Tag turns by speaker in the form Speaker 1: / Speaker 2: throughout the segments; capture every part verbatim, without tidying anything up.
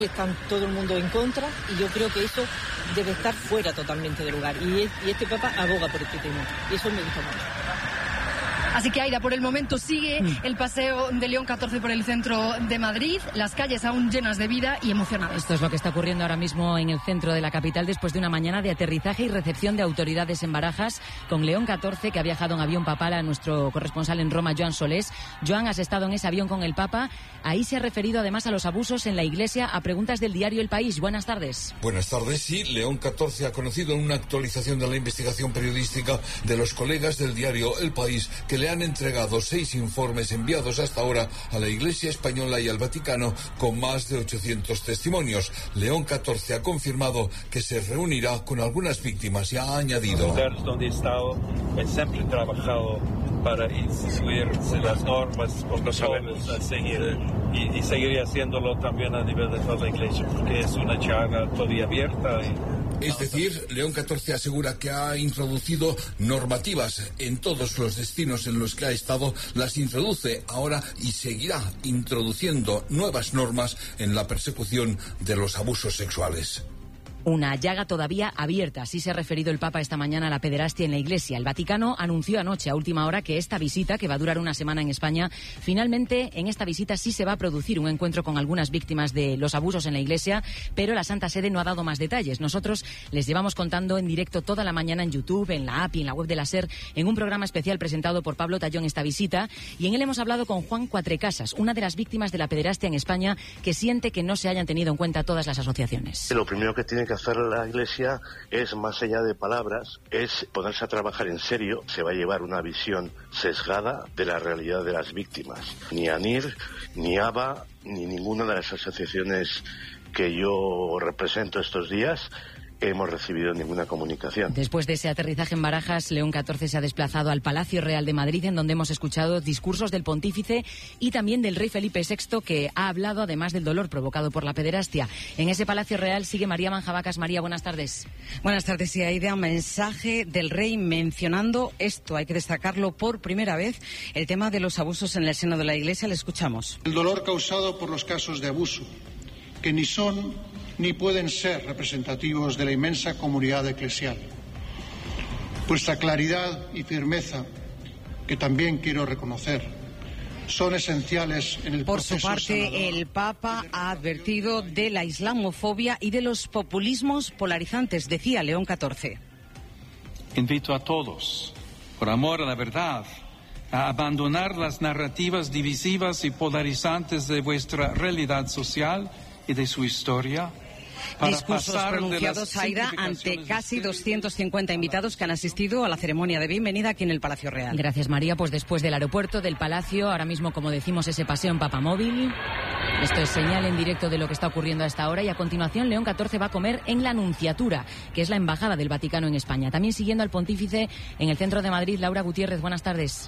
Speaker 1: Están todo el mundo en contra y yo creo que eso debe estar fuera totalmente del lugar. Y, es, y este Papa aboga por este tema. Y eso me gusta mucho.
Speaker 2: Así que, Aida, por el momento sigue el paseo de León catorce por el centro de Madrid, las calles aún llenas de vida y emocionadas.
Speaker 3: Esto es lo que está ocurriendo ahora mismo en el centro de la capital después de una mañana de aterrizaje y recepción de autoridades en Barajas con León catorce, que ha viajado en avión papal, a nuestro corresponsal en Roma, Joan Solés. Joan, has estado en ese avión con el Papa. Ahí se ha referido además a los abusos en la Iglesia a preguntas del diario El País. Buenas tardes.
Speaker 4: Buenas tardes. Sí, León catorce ha conocido una actualización de la investigación periodística de los colegas del diario El País, que le han entregado seis informes enviados hasta ahora a la Iglesia Española y al Vaticano con más de ochocientos testimonios. León catorce ha confirmado que se reunirá con algunas víctimas y ha añadido:
Speaker 5: los lugares donde he estado, he siempre he trabajado para seguir las normas, protocolos, a seguir, y, y seguiré haciéndolo también a nivel de toda la Iglesia, porque es una llaga todavía abierta. Y...
Speaker 4: Es decir, León catorce asegura que ha introducido normativas en todos los destinos en los que ha estado, las introduce ahora y seguirá introduciendo nuevas normas en la persecución de los abusos sexuales.
Speaker 3: Una llaga todavía abierta, así se ha referido el Papa esta mañana a la pederastia en la Iglesia. El Vaticano anunció anoche a última hora que esta visita, que va a durar una semana en España, finalmente en esta visita sí se va a producir un encuentro con algunas víctimas de los abusos en la Iglesia, pero la Santa Sede no ha dado más detalles. Nosotros les llevamos contando en directo toda la mañana en YouTube, en la app y en la web de la SER, en un programa especial presentado por Pablo Tallón esta visita, y en él hemos hablado con Juan Cuatrecasas, una de las víctimas de la pederastia en España, que siente que no se hayan tenido en cuenta todas las asociaciones.
Speaker 6: Lo primero que tiene que hacer la Iglesia es, más allá de palabras, es ponerse a trabajar en serio. Se va a llevar una visión sesgada de la realidad de las víctimas. Ni ANIR, ni ABA, ni ninguna de las asociaciones que yo represento estos días hemos recibido ninguna comunicación.
Speaker 3: Después de ese aterrizaje en Barajas, León catorce se ha desplazado al Palacio Real de Madrid, en donde hemos escuchado discursos del pontífice y también del rey Felipe sexto, que ha hablado además del dolor provocado por la pederastia. En ese Palacio Real sigue María Manjabacas. María, buenas tardes.
Speaker 7: Buenas tardes, y Aida, mensaje del rey mencionando esto, hay que destacarlo por primera vez, el tema de los abusos en el seno de la Iglesia. Le escuchamos.
Speaker 8: El dolor causado por los casos de abuso, que ni son ni pueden ser representativos de la inmensa comunidad eclesial. Vuestra claridad y firmeza, que también quiero reconocer, son esenciales en el
Speaker 7: Por
Speaker 8: proceso
Speaker 7: su parte,
Speaker 8: sanador.
Speaker 7: el Papa ha advertido de la islamofobia y de los populismos polarizantes, decía León catorce.
Speaker 9: Invito a todos, por amor a la verdad, a abandonar las narrativas divisivas y polarizantes de vuestra realidad social y de su historia.
Speaker 7: Discursos pronunciados, Aida, ante casi doscientos cincuenta invitados que han asistido a la ceremonia de bienvenida aquí en el Palacio Real.
Speaker 3: Gracias, María. Pues después del aeropuerto, del Palacio, ahora mismo, como decimos, ese paseo en Papamóvil. Esto es señal en directo de lo que está ocurriendo a esta hora, y a continuación León catorce va a comer en la Nunciatura, que es la embajada del Vaticano en España. También siguiendo al pontífice en el centro de Madrid, Laura Gutiérrez, buenas tardes.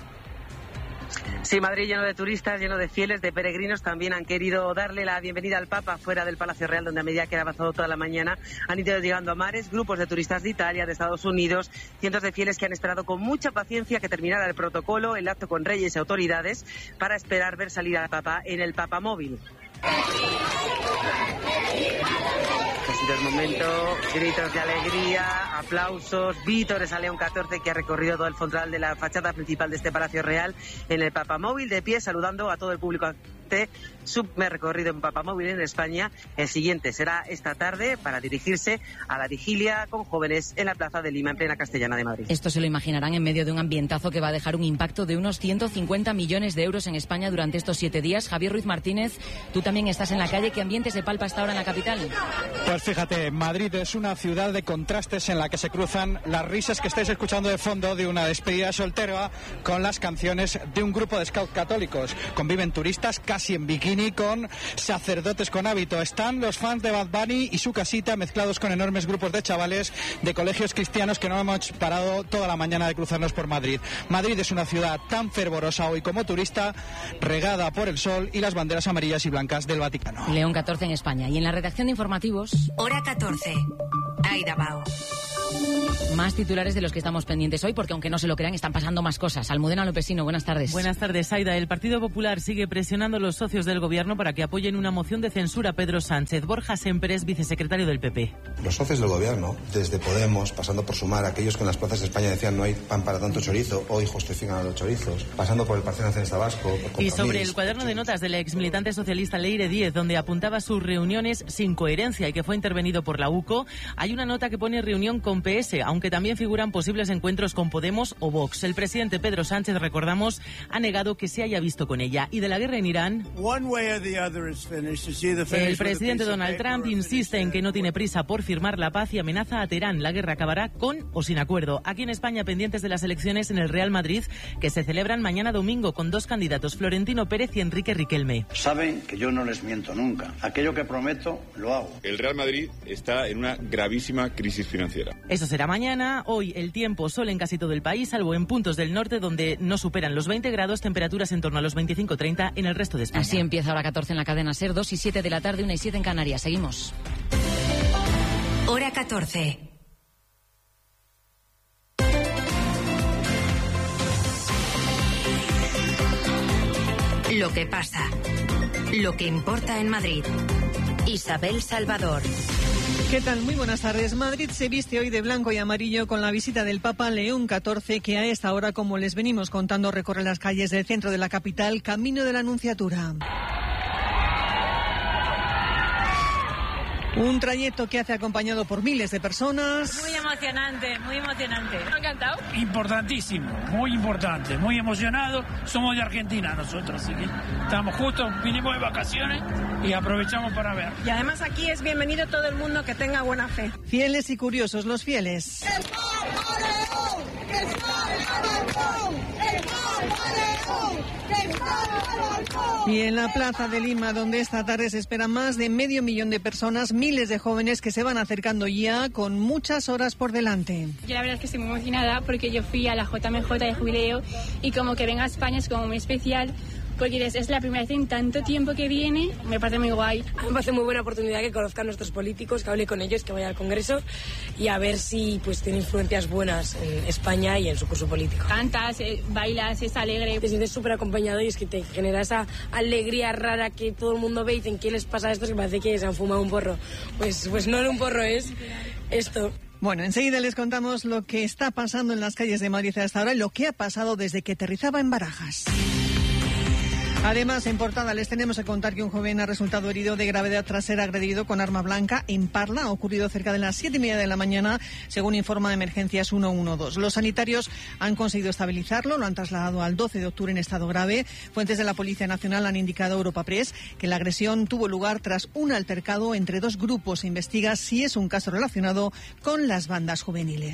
Speaker 10: Sí, Madrid lleno de turistas, lleno de fieles, de peregrinos. También han querido darle la bienvenida al Papa fuera del Palacio Real, donde a medida que ha avanzado toda la mañana han ido llegando a mares, grupos de turistas de Italia, de Estados Unidos, cientos de fieles que han esperado con mucha paciencia que terminara el protocolo, el acto con reyes y autoridades, para esperar ver salir al Papa en el Papamóvil. Desde el momento, gritos de alegría, aplausos, vítores a León catorce, que ha recorrido todo el frontal de la fachada principal de este Palacio Real en el Papamóvil, de pie, saludando a todo el público. Su primer recorrido en Papamóvil en España. El siguiente será esta tarde para dirigirse a la vigilia con jóvenes en la Plaza de Lima, en plena Castellana de Madrid.
Speaker 3: Esto se lo imaginarán en medio de un ambientazo que va a dejar un impacto de unos ciento cincuenta millones de euros en España durante estos siete días. Javier Ruiz Martínez, tú también estás en la calle. ¿Qué ambiente se palpa hasta ahora en la capital?
Speaker 11: Pues fíjate, Madrid es una ciudad de contrastes en la que se cruzan las risas que estáis escuchando de fondo de una despedida soltera con las canciones de un grupo de scouts católicos. Conviven turistas casi en bikini con sacerdotes con hábito. Están los fans de Bad Bunny y su casita mezclados con enormes grupos de chavales de colegios cristianos que no hemos parado toda la mañana de cruzarnos por Madrid. Madrid es una ciudad tan fervorosa hoy como turista, regada por el sol y las banderas amarillas y blancas del Vaticano.
Speaker 3: León catorce en España. Y en la redacción de informativos...
Speaker 12: Hora catorce. Aida Bao.
Speaker 3: Más titulares de los que estamos pendientes hoy, porque aunque no se lo crean, están pasando más cosas. Almudena Lopesino, buenas tardes.
Speaker 12: Buenas tardes, Aida. El Partido Popular sigue presionando a los socios del Gobierno para que apoyen una moción de censura a Pedro Sánchez. Borja Semper es vicesecretario del P P.
Speaker 13: Los socios del Gobierno, desde Podemos, pasando por Sumar, aquellos que en las plazas de España decían no hay pan para tanto chorizo, hoy justifican a los chorizos, pasando por el Partido Nacionalista Vasco. Por
Speaker 12: y sobre el cuaderno de notas de la exmilitante socialista Leire Díez, donde apuntaba sus reuniones sin coherencia y que fue intervenido por la U C O, hay una nota que pone reunión con P S, aunque también figuran posibles encuentros con Podemos o Vox. El presidente Pedro Sánchez, recordamos, ha negado que se haya visto con ella. Y de la guerra en Irán, el presidente Donald Trump insiste en que no tiene prisa por firmar la paz y amenaza a Teherán. La guerra acabará con o sin acuerdo. Aquí en España, pendientes de las elecciones en el Real Madrid, que se celebran mañana domingo con dos candidatos, Florentino Pérez y Enrique Riquelme.
Speaker 14: Saben que yo no les miento nunca. Aquello que prometo, lo hago.
Speaker 15: El Real Madrid está en una gravísima crisis financiera.
Speaker 12: Eso será mañana. Hoy el tiempo, sol en casi todo el país, salvo en puntos del norte donde no superan los veinte grados, temperaturas en torno a los veinticinco treinta en el resto de España.
Speaker 3: Así empieza hora catorce en la cadena SER, dos y siete de la tarde, una y siete en Canarias. Seguimos.
Speaker 16: Hora catorce. Lo que pasa. Lo que importa en Madrid. Isabel Salvador.
Speaker 17: ¿Qué tal? Muy buenas tardes. Madrid se viste hoy de blanco y amarillo con la visita del Papa León catorce, que a esta hora, como les venimos contando, recorre las calles del centro de la capital, camino de la Anunciatura. Un trayecto que hace acompañado por miles de personas.
Speaker 18: Muy emocionante, muy emocionante. ¿Me ha encantado?
Speaker 19: Importantísimo, muy importante, muy emocionado. Somos de Argentina nosotros, así que estamos justo, vinimos de vacaciones y aprovechamos para ver.
Speaker 18: Y además aquí es bienvenido todo el mundo que tenga buena fe.
Speaker 17: Fieles y curiosos los fieles. Y en la Plaza de Lima, donde esta tarde se espera más de medio millón de personas, miles de jóvenes que se van acercando ya con muchas horas por delante.
Speaker 20: Yo la verdad es que estoy muy emocionada porque yo fui a la J M J de jubileo y como que venga a España es como muy especial. Porque es la primera vez en tanto tiempo que viene, me parece muy guay.
Speaker 21: Me parece muy buena oportunidad que conozcan a nuestros políticos, que hable con ellos, que vaya al Congreso y a ver si pues tiene influencias buenas en España y en su curso político.
Speaker 20: Cantas, eh, bailas, es alegre.
Speaker 21: Te sientes súper acompañado y es que te genera esa alegría rara que todo el mundo ve y dicen, ¿qué les pasa a estos? Que parece que se han fumado un porro. Pues, pues no era un porro, es esto.
Speaker 17: Bueno, enseguida les contamos lo que está pasando en las calles de Madrid a esta hora y lo que ha pasado desde que aterrizaba en Barajas. Además, en portada les tenemos que contar que un joven ha resultado herido de gravedad tras ser agredido con arma blanca en Parla. Ha ocurrido cerca de las siete y media de la mañana, según informa de Emergencias ciento doce. Los sanitarios han conseguido estabilizarlo, lo han trasladado al doce de octubre en estado grave. Fuentes de la Policía Nacional han indicado a Europa Press que la agresión tuvo lugar tras un altercado entre dos grupos. Se investiga si es un caso relacionado con las bandas juveniles.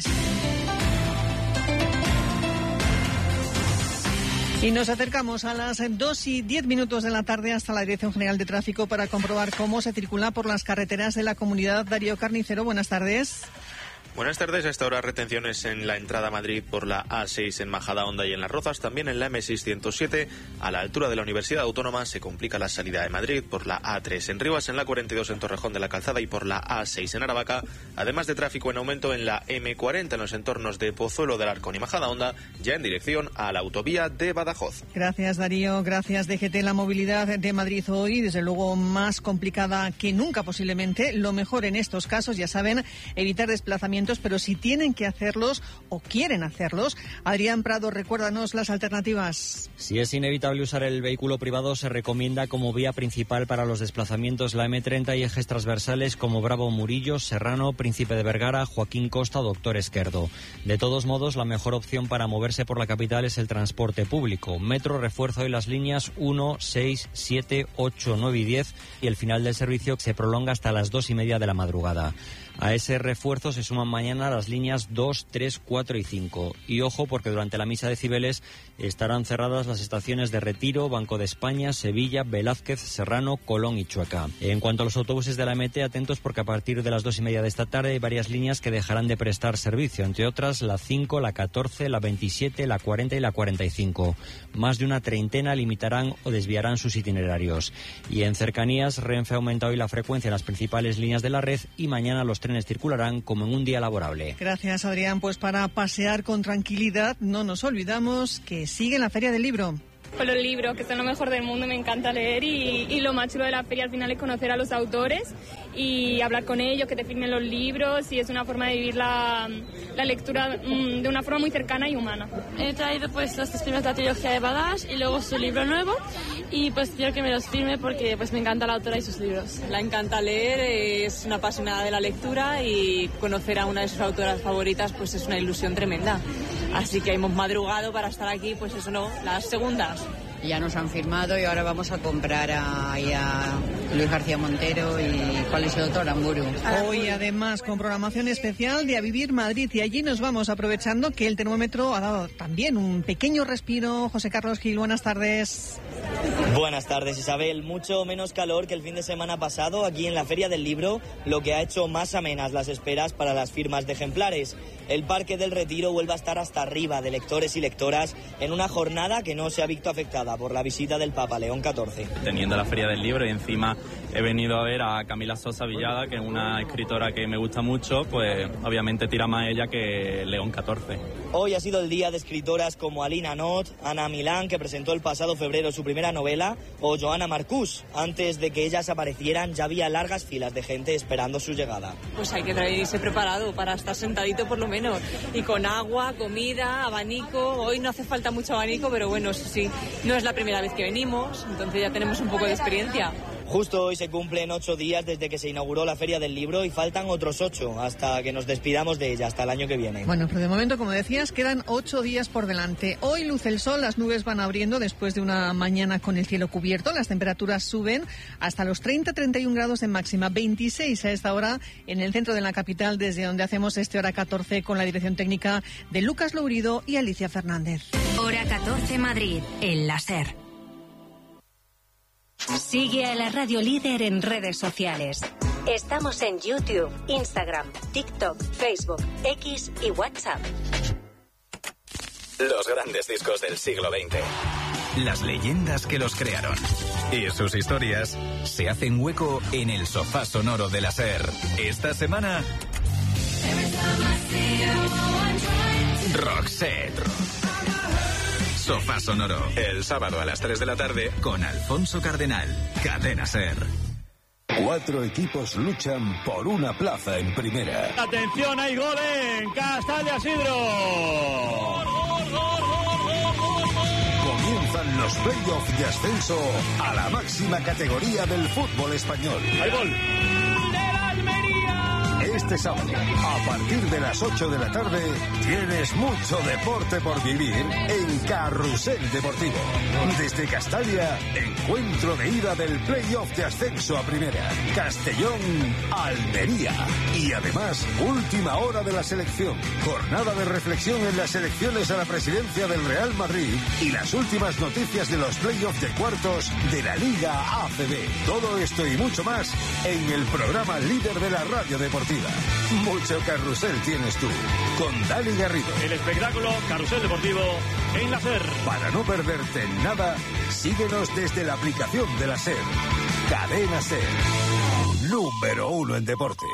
Speaker 17: Y nos acercamos a las dos y diez minutos de la tarde hasta la Dirección General de Tráfico para comprobar cómo se circula por las carreteras de la comunidad. Darío Carnicero, buenas tardes.
Speaker 22: Buenas tardes. A esta hora retenciones en la entrada a Madrid por la A seis en Majadahonda y en Las Rozas. También en la M seiscientos siete a la altura de la Universidad Autónoma se complica la salida de Madrid por la A tres en Rivas, en la cuarenta y dos en Torrejón de la Calzada y por la A seis en Aravaca. Además de tráfico en aumento en la M cuarenta en los entornos de Pozuelo del Arcón y Majadahonda, ya en dirección a la autovía de Badajoz.
Speaker 17: Gracias, Darío. Gracias, D G T. La movilidad de Madrid hoy, desde luego, más complicada que nunca posiblemente. Lo mejor en estos casos, ya saben, evitar desplazamientos, pero si tienen que hacerlos o quieren hacerlos. Adrián Prado, recuérdanos las alternativas.
Speaker 23: Si es inevitable usar el vehículo privado, se recomienda como vía principal para los desplazamientos la M treinta y ejes transversales como Bravo Murillo, Serrano, Príncipe de Vergara, Joaquín Costa o Doctor Esquerdo. De todos modos, la mejor opción para moverse por la capital es el transporte público. Metro refuerza hoy las líneas uno, seis, siete, ocho, nueve y diez y el final del servicio se prolonga hasta las dos y media de la madrugada. A ese refuerzo se suman mañana las líneas dos, tres, cuatro y cinco. Y ojo, porque durante la misa de Cibeles estarán cerradas las estaciones de Retiro, Banco de España, Sevilla, Velázquez, Serrano, Colón y Chueca. En cuanto a los autobuses de la M T, atentos porque a partir de las dos y media de esta tarde hay varias líneas que dejarán de prestar servicio, entre otras la cinco, la catorce, la veintisiete, la cuarenta y la cuarenta y cinco. Más de una treintena limitarán o desviarán sus itinerarios. Y en cercanías, Renfe ha aumentado hoy la frecuencia en las principales líneas de la red y mañana los trenes circularán como en un día laborable.
Speaker 17: Gracias, Adrián. Pues para pasear con tranquilidad, no nos olvidamos que sigue la Feria del Libro.
Speaker 20: Con los libros, que son lo mejor del mundo, me encanta leer y, y lo más chulo de la feria al final es conocer a los autores y hablar con ellos, que te firmen los libros, y es una forma de vivir la, la lectura mmm, de una forma muy cercana y humana.
Speaker 1: He traído pues los tres primeros de la trilogía de Badajoz y luego su libro nuevo, y pues quiero que me los firme porque pues me encanta la autora y sus libros.
Speaker 2: La encanta leer, es una apasionada de la lectura y conocer a una de sus autoras favoritas pues es una ilusión tremenda. Así que hemos madrugado para estar aquí, pues eso no, las segundas.
Speaker 5: Ya nos han firmado y ahora vamos a comprar a, a Luis García Montero y ¿cuál es el otro? Aramburu.
Speaker 17: Hoy además con programación especial de A Vivir Madrid, y allí nos vamos aprovechando que el termómetro ha dado también un pequeño respiro. José Carlos Gil, buenas tardes.
Speaker 24: Buenas tardes, Isabel. Mucho menos calor que el fin de semana pasado aquí en la Feria del Libro, lo que ha hecho más amenas las esperas para las firmas de ejemplares. El Parque del Retiro vuelve a estar hasta arriba de lectores y lectoras en una jornada que no se ha visto afectada por la visita del Papa León catorce.
Speaker 25: Teniendo la Feria del Libro y encima he venido a ver a Camila Sosa Villada, que es una escritora que me gusta mucho, pues obviamente tira más ella que León catorce.
Speaker 24: Hoy ha sido el día de escritoras como Alina Not, Ana Milán, que presentó el pasado febrero su primera novela, o Joana Marcús. Antes de que ellas aparecieran ya había largas filas de gente esperando su llegada.
Speaker 2: Pues hay que irse preparado para estar sentadito por lo menos, y con agua, comida, abanico. Hoy no hace falta mucho abanico, pero bueno, sí, no es la primera vez que venimos, entonces ya tenemos un poco de experiencia.
Speaker 24: Justo hoy se cumplen ocho días desde que se inauguró la Feria del Libro y faltan otros ocho hasta que nos despidamos de ella, hasta el año que viene.
Speaker 17: Bueno, pero de momento, como decías, quedan ocho días por delante. Hoy luce el sol, las nubes van abriendo después de una mañana con el cielo cubierto. Las temperaturas suben hasta los treinta a treinta y un grados de máxima, veintiséis a esta hora en el centro de la capital, desde donde hacemos este Hora catorce con la dirección técnica de Lucas Lourido y Alicia Fernández.
Speaker 16: Hora catorce Madrid, el láser. Sigue a la radio líder en redes sociales. Estamos en YouTube, Instagram, TikTok, Facebook, X y WhatsApp.
Speaker 26: Los grandes discos del siglo veinte. Las leyendas que los crearon. Y sus historias se hacen hueco en el sofá sonoro de la SER. Esta semana, Roxette. Sofá sonoro, el sábado a las tres de la tarde con Alfonso Cardenal. Cadena SER.
Speaker 27: Cuatro equipos luchan por una plaza en primera.
Speaker 28: Atención, hay gol en Castalia Sidro.
Speaker 27: Comienzan los playoffs de ascenso a la máxima categoría del fútbol español.
Speaker 28: Hay gol.
Speaker 27: Este sábado, a partir de las ocho de la tarde, tienes mucho deporte por vivir en Carrusel Deportivo. Desde Castalia, encuentro de ida del playoff de ascenso a primera. Castellón-Almería. Y además, última hora de la selección. Jornada de reflexión en las elecciones a la presidencia del Real Madrid y las últimas noticias de los playoffs de cuartos de la Liga A C B. Todo esto y mucho más en el programa líder de la radio deportiva. Mucho carrusel tienes tú, con Dani Garrido.
Speaker 28: El espectáculo Carrusel Deportivo en la SER.
Speaker 27: Para no perderte nada, síguenos desde la aplicación de la SER. Cadena SER, número uno en deporte.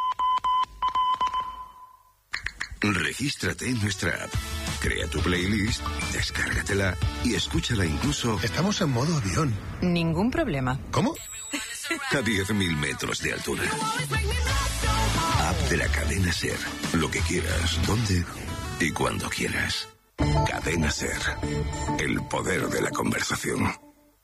Speaker 29: Regístrate en nuestra app. Crea tu playlist, descárgatela y escúchala incluso...
Speaker 30: Estamos en modo avión.
Speaker 31: Ningún problema.
Speaker 30: ¿Cómo?
Speaker 29: A diez mil metros de altura. App de la Cadena SER. Lo que quieras, dónde y cuando quieras. Cadena SER. El poder de la conversación.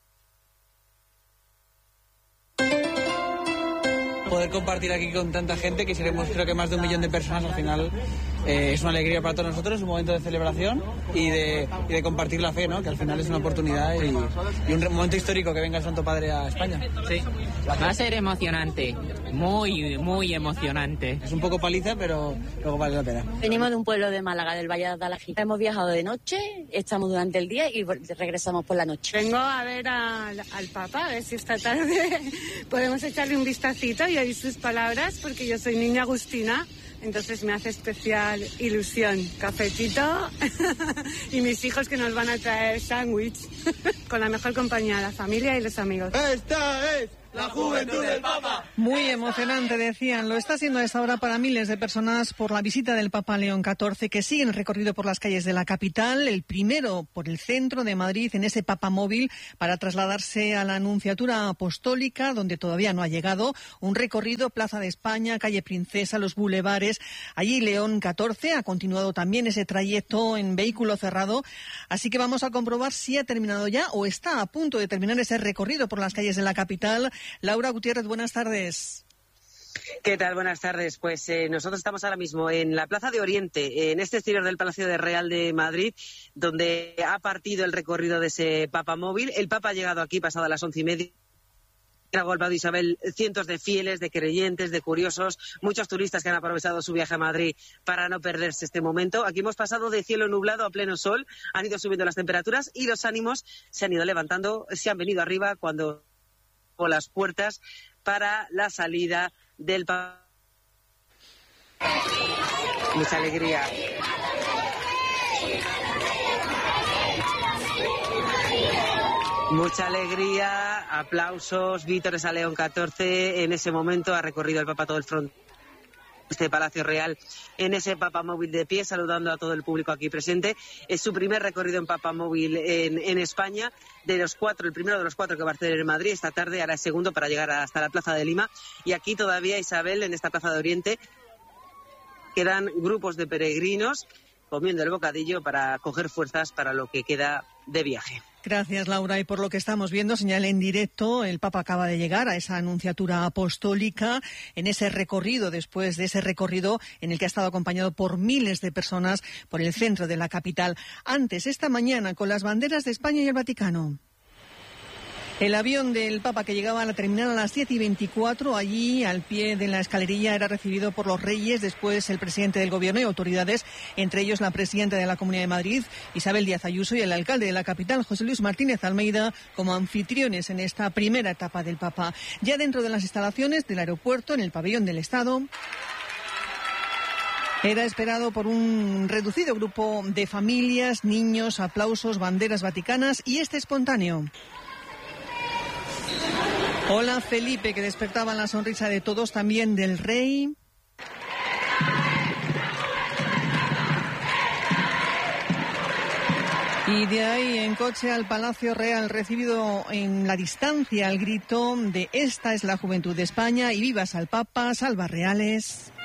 Speaker 32: Poder compartir aquí con tanta gente, que seremos creo que más de un millón de personas al final, eh, es una alegría para todos nosotros, un momento de celebración y de, y de compartir la fe, ¿no? Que al final es una oportunidad y, y un momento histórico que venga el Santo Padre a España.
Speaker 31: Sí, va a ser emocionante, muy, muy emocionante.
Speaker 32: Es un poco paliza, pero luego vale la pena.
Speaker 33: Venimos de un pueblo de Málaga, del Valle de Adalajita. Hemos viajado de noche, estamos durante el día y regresamos por la noche.
Speaker 34: Vengo a ver al, al Papa, a ver si esta tarde podemos echarle un vistacito y oír sus palabras, porque yo soy niña agustina, entonces me hace especial ilusión. Cafetito y mis hijos que nos van a traer sándwich con la mejor compañía, la familia y los amigos.
Speaker 28: Esta es
Speaker 3: La juventud del Papa.
Speaker 17: Muy emocionante, decían. Lo está siendo a esta hora para miles de personas por la visita del Papa León catorce, que sigue el recorrido por las calles de la capital, el primero por el centro de Madrid en ese papamóvil para trasladarse a la Anunciatura Apostólica, donde todavía no ha llegado. Un recorrido Plaza de España, calle Princesa, los bulevares. Allí León catorce ha continuado también ese trayecto en vehículo cerrado. Así que vamos a comprobar si ha terminado ya o está a punto de terminar ese recorrido por las calles de la capital. Laura Gutiérrez, buenas tardes.
Speaker 4: ¿Qué tal? Buenas tardes. Pues eh, nosotros estamos ahora mismo en la Plaza de Oriente, en este exterior del Palacio de Real de Madrid, donde ha partido el recorrido de ese papamóvil. El Papa ha llegado aquí pasada las once y media. Ha golpeado Isabel cientos de fieles, de creyentes, de curiosos, muchos turistas que han aprovechado su viaje a Madrid para no perderse este momento. Aquí hemos pasado de cielo nublado a pleno sol, han ido subiendo las temperaturas y los ánimos se han ido levantando, se han venido arriba cuando las puertas para la salida del Papa. Mucha alegría. Mucha alegría, aplausos, vítores a León catorce. En ese momento ha recorrido el Papa todo el front este Palacio Real en ese papamóvil de pie, saludando a todo el público aquí presente. Es su primer recorrido en papamóvil en, en España. De los cuatro, el primero de los cuatro que va a hacer en Madrid esta tarde, hará el segundo para llegar hasta la Plaza de Lima. Y aquí todavía, Isabel, en esta Plaza de Oriente, quedan grupos de peregrinos comiendo el bocadillo para coger fuerzas para lo que queda de viaje.
Speaker 17: Gracias, Laura. Y por lo que estamos viendo, señal en directo, el Papa acaba de llegar a esa Anunciatura Apostólica, en ese recorrido, después de ese recorrido en el que ha estado acompañado por miles de personas por el centro de la capital. Antes, esta mañana, con las banderas de España y el Vaticano. El avión del Papa, que llegaba a la terminal a las diez y veinticuatro, allí al pie de la escalerilla, era recibido por los reyes, después el presidente del gobierno y autoridades, entre ellos la presidenta de la Comunidad de Madrid, Isabel Díaz Ayuso, y el alcalde de la capital, José Luis Martínez Almeida, como anfitriones en esta primera etapa del Papa. Ya dentro de las instalaciones del aeropuerto, en el pabellón del Estado, era esperado por un reducido grupo de familias, niños, aplausos, banderas vaticanas y este espontáneo. Hola, Felipe, que despertaba la sonrisa de todos, también del rey. Y de ahí en coche al Palacio Real, recibido en la distancia el grito de "Esta es la juventud de España" y "Vivas al Papa, salva reales".